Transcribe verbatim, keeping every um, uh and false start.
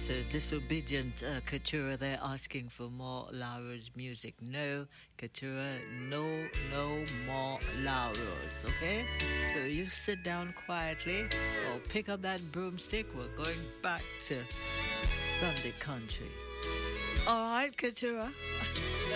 So disobedient uh, Katura, they're asking for more Lauro's music. No, Katura, no, no more Lauro's, okay? So you sit down quietly or pick up that broomstick. We're going back to Sunday country. All right, Katura.